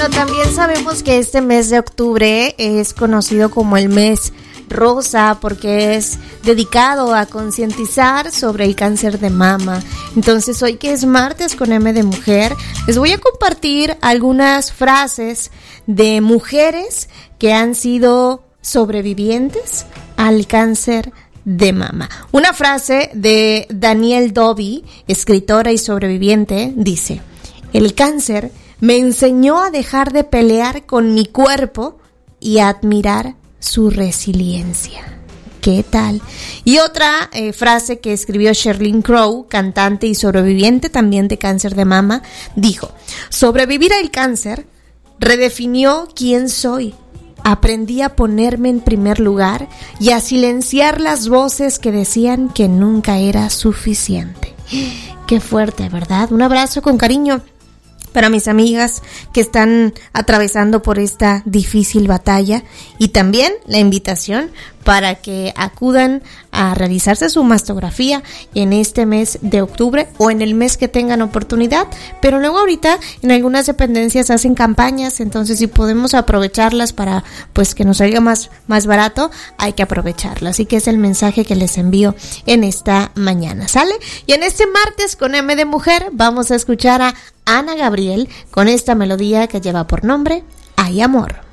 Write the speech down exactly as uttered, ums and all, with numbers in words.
También sabemos que este mes de octubre es conocido como el mes rosa porque es dedicado a concientizar sobre el cáncer de mama. Entonces hoy, que es martes con M de mujer, les voy a compartir algunas frases de mujeres que han sido sobrevivientes al cáncer de mama. Una frase de Danielle Dobby, escritora y sobreviviente, dice: el cáncer me enseñó a dejar de pelear con mi cuerpo y a admirar su resiliencia. ¿Qué tal? Y otra eh, frase que escribió Sheryl Crow, cantante y sobreviviente también de cáncer de mama, dijo: sobrevivir al cáncer redefinió quién soy. Aprendí a ponerme en primer lugar y a silenciar las voces que decían que nunca era suficiente. Qué fuerte, ¿verdad? Un abrazo con cariño para mis amigas que están atravesando por esta difícil batalla, y también la invitación para que acudan a realizarse su mastografía en este mes de octubre o en el mes que tengan oportunidad. Pero luego ahorita en algunas dependencias hacen campañas, entonces si podemos aprovecharlas para pues que nos salga más, más barato, hay que aprovecharlas. Así que es el mensaje que les envío en esta mañana, ¿sale? Y en este martes con M de mujer vamos a escuchar a Ana Gabriel con esta melodía que lleva por nombre Hay Amor.